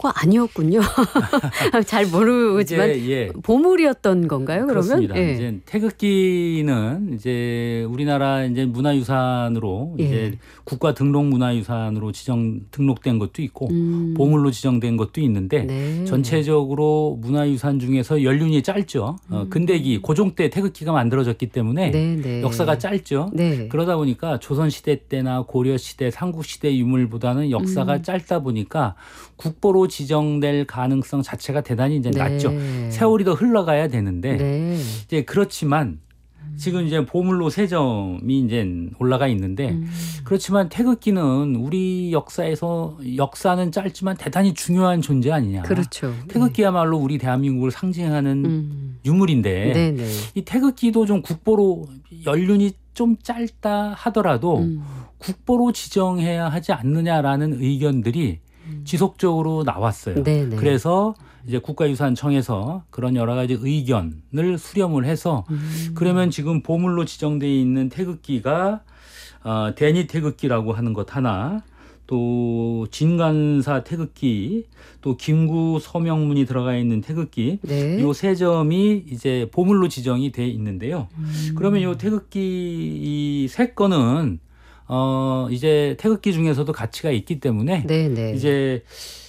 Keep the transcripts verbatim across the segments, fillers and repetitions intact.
국보가 아니었군요. 잘 모르지만 이제, 예. 보물이었던 건가요? 그러면? 그렇습니다. 예. 이제 태극기는 이제 우리나라 이제 문화유산으로 예. 이제 국가 등록 문화유산으로 지정 등록된 것도 있고 음. 보물로 지정된 것도 있는데 네. 전체적으로 문화유산 중에서 연륜이 짧죠. 음. 어, 근대기 고종 때 태극기가 만들어졌기 때문에 네, 네. 역사가 짧죠. 네. 그러다 보니까 조선시대 때나 고려시대, 삼국시대 유물보다는 역사가 음. 짧다 보니까 국보로 지정될 가능성 자체가 대단히 이제 네. 낮죠. 세월이 더 흘러가야 되는데 네. 이제 그렇지만 지금 이제 보물로 세 점이 이제 올라가 있는데 음. 그렇지만 태극기는 우리 역사에서 역사는 짧지만 대단히 중요한 존재 아니냐. 그렇죠. 태극기야말로 우리 대한민국을 상징하는 음. 유물인데 네, 네. 이 태극기도 좀 국보로 연륜이 좀 짧다 하더라도 음. 국보로 지정해야 하지 않느냐라는 의견들이 음. 지속적으로 나왔어요. 네, 네. 그래서 이제 국가유산청에서 그런 여러 가지 의견을 수렴을 해서 음. 그러면 지금 보물로 지정되어 있는 태극기가 어, 대니 태극기라고 하는 것 하나, 또 진관사 태극기, 또 김구 서명문이 들어가 있는 태극기, 네. 요 세 점이 이제 보물로 지정이 돼 있는데요. 음. 그러면 요 태극기 이 세 건은 어 이제 태극기 중에서도 가치가 있기 때문에 네, 네. 이제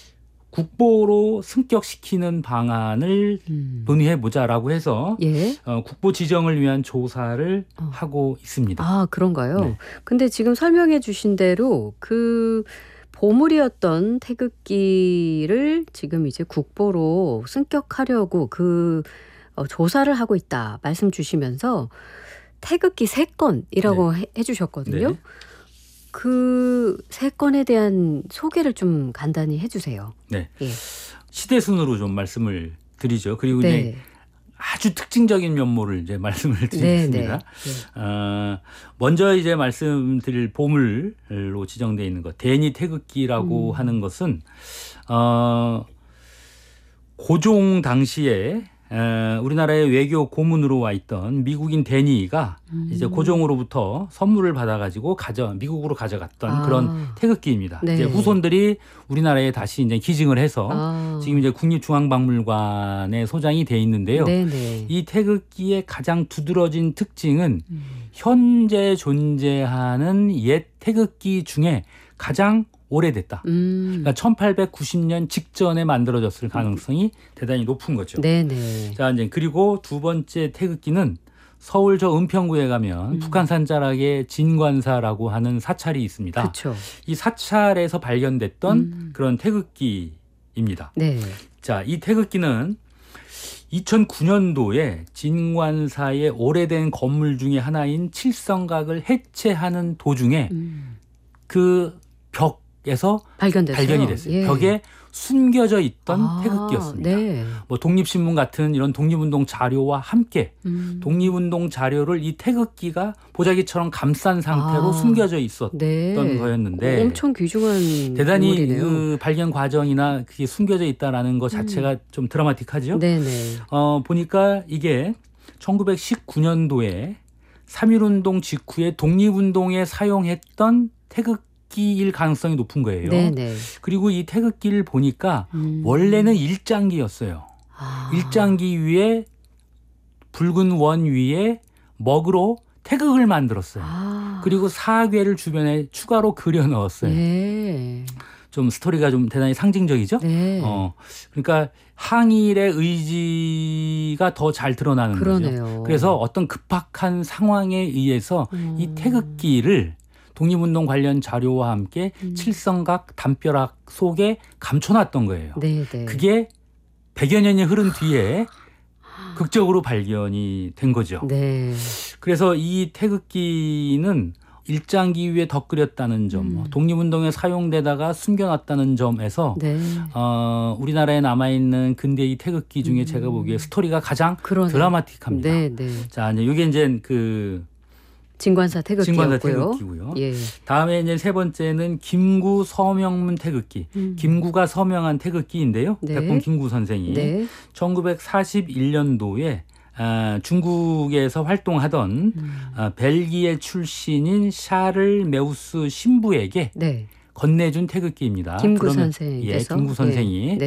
국보로 승격시키는 방안을 음. 논의해 보자라고 해서 예. 어, 국보 지정을 위한 조사를 어. 하고 있습니다. 아, 그런가요? 네. 근데 지금 설명해 주신 대로 그 보물이었던 태극기를 지금 이제 국보로 승격하려고 그 어, 조사를 하고 있다 말씀 주시면서 태극기 세 건이라고 해, 해주셨거든요. 네. 그 세 건에 대한 소개를 좀 간단히 해주세요. 네. 예. 시대순으로 좀 말씀을 드리죠. 그리고 네. 이제 아주 특징적인 면모를 이제 말씀을 네, 드리겠습니다. 네. 어, 먼저 이제 말씀드릴 보물로 지정되어 있는 것, 대니 태극기라고 음. 하는 것은 어, 고종 당시에 에, 우리나라의 외교 고문으로 와 있던 미국인 데니가 음. 이제 고종으로부터 선물을 받아가지고 가져 미국으로 가져갔던 아. 그런 태극기입니다. 네. 이제 후손들이 우리나라에 다시 이제 기증을 해서 아. 지금 이제 국립중앙박물관에 소장이 돼 있는데요. 네네. 이 태극기의 가장 두드러진 특징은 음. 현재 존재하는 옛 태극기 중에 가장 오래됐다. 음. 그러니까 천팔백구십 년 직전에 만들어졌을 가능성이 대단히 높은 거죠. 네네. 자, 이제 그리고 두 번째 태극기는 서울 저 은평구에 가면 음. 북한산 자락에 진관사라고 하는 사찰이 있습니다. 그렇죠. 이 사찰에서 발견됐던 음. 그런 태극기입니다. 네. 자, 이 태극기는 이천구 년도에 진관사의 오래된 건물 중에 하나인 칠성각을 해체하는 도중에 음. 그 벽에서 발견됐어요. 발견이 됐어요. 예. 벽에 숨겨져 있던 아, 태극기였습니다. 네. 뭐 독립신문 같은 이런 독립운동 자료와 함께 음. 독립운동 자료를 이 태극기가 보자기처럼 감싼 상태로 아, 숨겨져 있었던 네. 거였는데 엄청 귀중한 대단히 인물이네요. 그 발견 과정이나 그게 숨겨져 있다라는 것 자체가 음. 좀 드라마틱하죠. 네네. 어, 보니까 이게 천구백십구 년도에 삼일운동 직후에 독립운동에 사용했던 태극기일 가능성이 높은 거예요. 네네. 그리고 이 태극기를 보니까 음. 원래는 일장기였어요. 아. 일장기 위에 붉은 원 위에 먹으로 태극을 만들었어요. 아. 그리고 사괴를 주변에 추가로 그려 넣었어요. 네. 좀 스토리가 좀 대단히 상징적이죠. 네. 어, 그러니까 항일의 의지가 더 잘 드러나는 그러네요. 거죠. 그래서 어떤 급박한 상황에 의해서 음. 이 태극기를 독립운동 관련 자료와 함께 음. 칠성각 담벼락 속에 감춰놨던 거예요. 네네. 그게 백여 년이 흐른 뒤에 극적으로 발견이 된 거죠. 네. 그래서 이 태극기는 일장기 위에 덧그렸다는 점, 음. 독립운동에 사용되다가 숨겨놨다는 점에서 네. 어, 우리나라에 남아있는 근대의 태극기 중에 음. 제가 보기에 스토리가 가장 그러네. 드라마틱합니다. 네, 네. 자, 이제 이게 이제 그 진관사 태극기였고요. 진관사 태극기고요. 예. 다음에 이제 세 번째는 김구 서명문 태극기. 음. 김구가 서명한 태극기인데요. 네. 백범 김구 선생이 네. 천구백사십일 년도에 아, 중국에서 활동하던 음. 아, 벨기에 출신인 샤를 메우스 신부에게 네. 건네준 태극기입니다. 김구 그러면- 선생께서. 예, 김구 선생이 네.